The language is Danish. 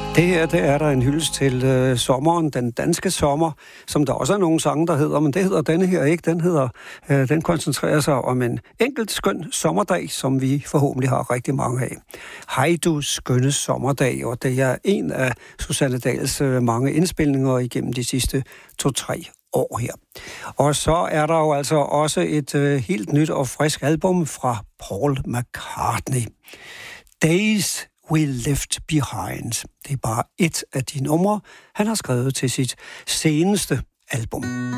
Det her, det er der en hyldest til sommeren, den danske sommer, som der også er nogle sange, der hedder, men det hedder denne her ikke. Den koncentrerer sig om en enkelt skøn sommerdag, som vi forhåbentlig har rigtig mange af. Hej du skønne sommerdag, og det er en af Susanne Dahls mange indspilninger igennem de sidste 2-3 år her. Og så er der jo altså også et helt nyt og frisk album fra Paul McCartney. Days We Left Behind. Det er bare et af de numre, han har skrevet til sit seneste album.